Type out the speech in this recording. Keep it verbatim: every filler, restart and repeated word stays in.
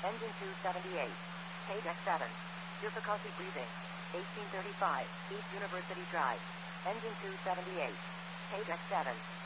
Engine two seventy-eight. Page X seven. Difficulty breathing. eighteen thirty-five. East University Drive. Engine two seventy-eight. Page X seven.